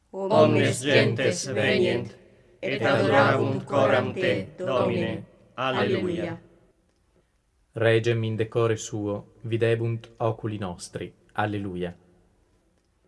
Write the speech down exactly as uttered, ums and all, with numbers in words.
omnes gentes venient, et adoravunt coram te, Domine. Alleluia. Regem in decore suo videbunt oculi nostri. Alleluia.